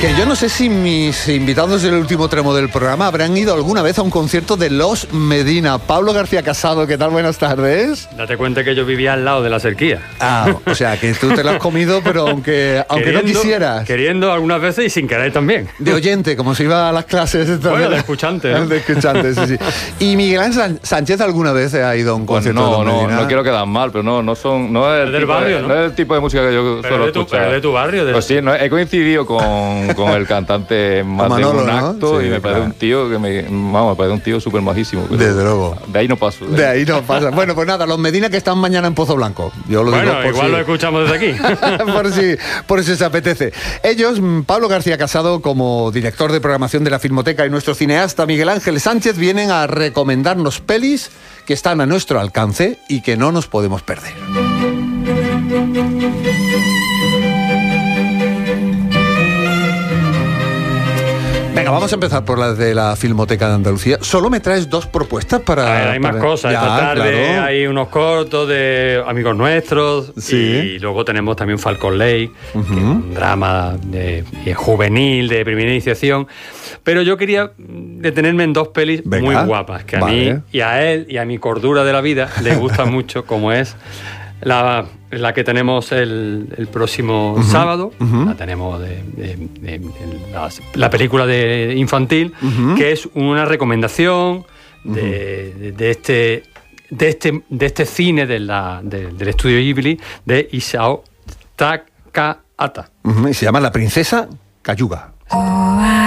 Que yo no sé si mis invitados del último tramo del programa habrán ido alguna vez a un concierto de Los Medina. Pablo García Casado, ¿qué tal? Buenas tardes. Date cuenta que yo vivía al lado de la Cerquía. Ah, o sea, que tú te lo has comido, pero aunque no quisieras. Queriendo algunas veces y sin querer también. De oyente, como se iba a las clases. Bueno, de escuchante. ¿No? De escuchante, sí. ¿Y Miguel Ángel Sánchez alguna vez ha ido a un concierto de Los Medina? No quiero quedar mal, pero no es del barrio, no es el tipo de música que yo suelo escuchar. Pero de tu barrio. Pues sí, he coincidido con el cantante más Manolo, de un acto, ¿no? Sí, y me parece un tío me parece un tío súper majísimo. Desde luego. De ahí no paso. De ahí no pasa. Bueno, pues nada, Los Medina que están mañana en Pozo Blanco. Yo lo digo por igual lo escuchamos desde aquí. por si se apetece. Ellos, Pablo García Casado como director de programación de la Filmoteca y nuestro cineasta Miguel Ángel Sánchez vienen a recomendarnos pelis que están a nuestro alcance y que no nos podemos perder. Venga, vamos a empezar por las de la Filmoteca de Andalucía. Solo me traes 2 propuestas para... Hay más cosas. Esta tarde claro. Hay unos cortos de amigos nuestros. Sí. Y luego tenemos también Falcon Lake, que es un drama juvenil, de primera iniciación. Pero yo quería detenerme en 2 pelis muy guapas, que a mí y a él y a mi cordura de la vida le gustan mucho, como es la que tenemos el próximo sábado. La tenemos la película de infantil, que es una recomendación de este cine del estudio Ghibli de Isao Takahata. Y se llama La princesa Cayuga.